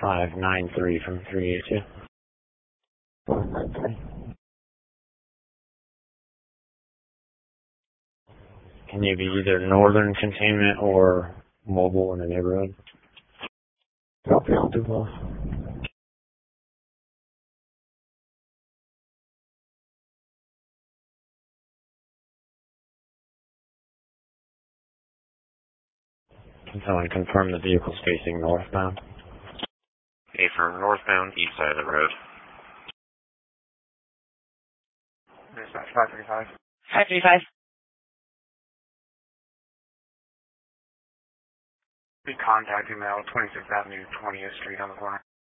593 from 382. 593. Can you be either northern containment or mobile in the neighborhood? Copy, I'll do both. Can someone confirm the vehicle's facing northbound? Affirm, northbound, east side of the road. Dispatch 535. 535. Be contacting Mel, 26th Avenue, 20th Street on the corner.